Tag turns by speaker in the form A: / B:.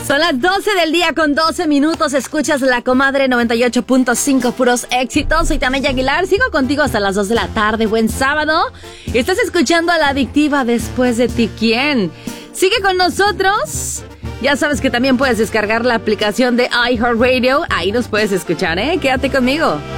A: Son las 12 del día con 12 minutos. Escuchas La Comadre 98.5, puros éxitos. Soy Tania Aguilar. Sigo contigo hasta las 2 de la tarde. Buen sábado. Estás escuchando a La Adictiva Después de Ti. ¿Quién? Sigue con nosotros. Ya sabes que también puedes descargar la aplicación de iHeartRadio. Ahí nos puedes escuchar, ¿eh? Quédate conmigo.